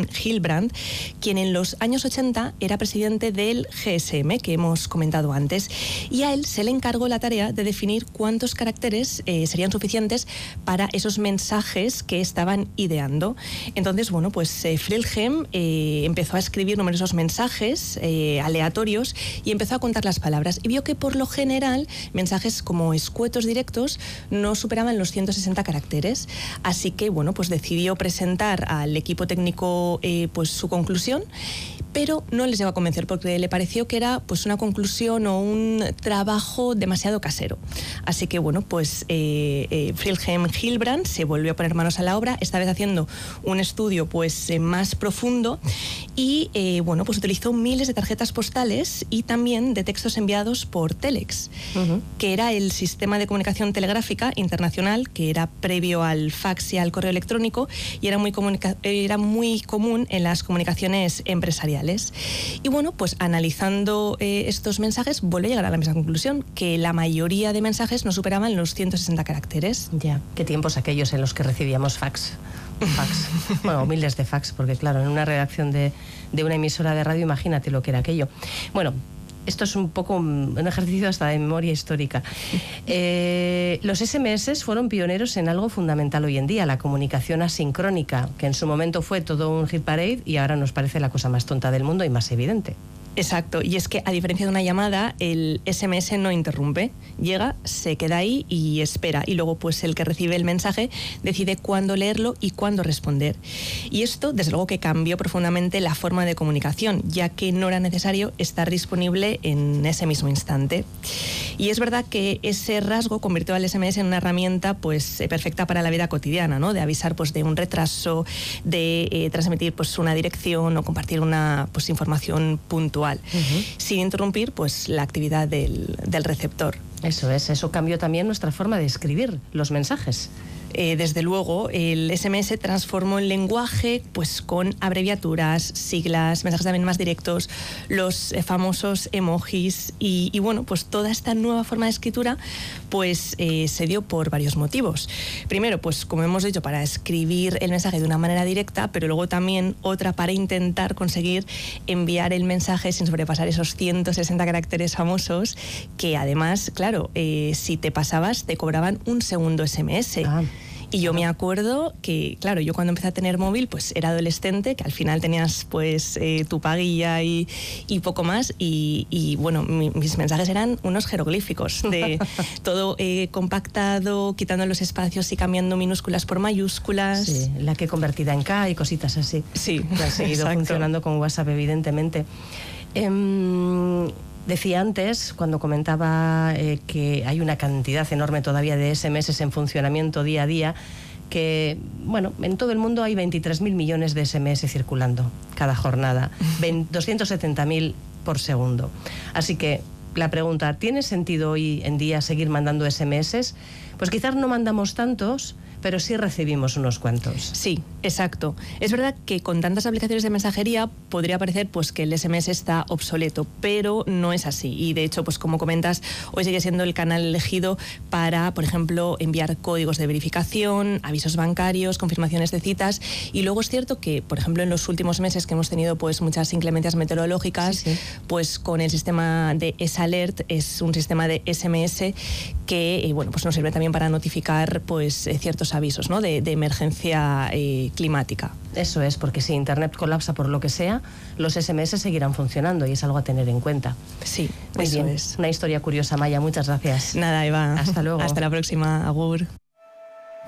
Hilbrand, quien en los años 80 era presidente del GSM, que hemos comentado antes, y a él se le encargó la tarea de definir cuántos caracteres serían suficientes para esos mensajes que estaban ideando. Entonces, bueno, pues Friedhelm empezó a escribir numerosos mensajes aleatorios y empezó a contar las palabras, y vio que por lo general mensajes como escuetos directos no superaban los 160 caracteres. Así que, bueno, pues decidió presentar al equipo técnico pues su conclusión, pero no les llegó a convencer porque le pareció que era pues una conclusión o un trabajo demasiado casero. Así que, bueno, pues Friedhelm Hilbrand se volvió a poner manos a la obra, esta vez haciendo un estudio pues más profundo, y bueno, pues utilizó miles de tarjetas postales y también de textos enviados por Telex, que era el sistema de comunicación telegráfica internacional que era previo al fax y al correo electrónico, y era muy común en las comunicaciones empresariales. Y bueno, pues analizando estos mensajes, vuelve a llegar a la misma conclusión, que la mayoría de mensajes no superaban los 160 caracteres. Ya, qué tiempos aquellos en los que recibíamos fax. Bueno, miles de fax, porque claro, en una redacción de una emisora de radio, imagínate lo que era aquello. Bueno, esto es un poco un ejercicio hasta de memoria histórica. Los SMS fueron pioneros en algo fundamental hoy en día, la comunicación asincrónica, que en su momento fue todo un hit parade y ahora nos parece la cosa más tonta del mundo y más evidente. Exacto, y es que a diferencia de una llamada, el SMS no interrumpe, llega, se queda ahí y espera, y luego pues el que recibe el mensaje decide cuándo leerlo y cuándo responder. Y esto desde luego que cambió profundamente la forma de comunicación, ya que no era necesario estar disponible en ese mismo instante. Y es verdad que ese rasgo convirtió al SMS en una herramienta pues perfecta para la vida cotidiana, ¿no? De avisar pues de un retraso, de transmitir pues una dirección o compartir una pues información puntual, sin interrumpir pues la actividad del receptor. Eso es, eso cambió también nuestra forma de escribir los mensajes. Desde luego, el SMS transformó el lenguaje pues con abreviaturas, siglas, mensajes también más directos, los famosos emojis, y bueno, pues toda esta nueva forma de escritura pues se dio por varios motivos. Primero, pues como hemos dicho, para escribir el mensaje de una manera directa, pero luego también otra para intentar conseguir enviar el mensaje sin sobrepasar esos 160 caracteres famosos, que además, claro, si te pasabas te cobraban un segundo SMS. Y yo me acuerdo que, claro, yo cuando empecé a tener móvil, pues era adolescente, que al final tenías pues tu paguilla y poco más, y bueno, mis mensajes eran unos jeroglíficos, de todo compactado, quitando los espacios y cambiando minúsculas por mayúsculas. Sí, la que convertida en K y cositas así. Sí, que ha seguido funcionando con WhatsApp, evidentemente. Decía antes, cuando comentaba que hay una cantidad enorme todavía de SMS en funcionamiento día a día, que, bueno, en todo el mundo hay 23.000 millones de SMS circulando cada jornada, 270.000 por segundo. Así que la pregunta, ¿tiene sentido hoy en día seguir mandando SMS? Pues quizás no mandamos tantos, pero sí recibimos unos cuantos. Sí, exacto. Es verdad que con tantas aplicaciones de mensajería podría parecer pues que el SMS está obsoleto, pero no es así. Y de hecho, pues como comentas, hoy sigue siendo el canal elegido para, por ejemplo, enviar códigos de verificación, avisos bancarios, confirmaciones de citas. Y luego es cierto que, por ejemplo, en los últimos meses que hemos tenido pues muchas inclemencias meteorológicas, pues con el sistema de S-Alert, es un sistema de SMS que bueno, pues nos sirve también para notificar pues ciertos avisos, ¿no? de emergencia climática. Eso es, porque si Internet colapsa por lo que sea, los SMS seguirán funcionando y es algo a tener en cuenta. Sí, muy bien. Es una historia curiosa, Maya. Muchas gracias. Nada, Eva. Hasta luego. Hasta la próxima. Agur.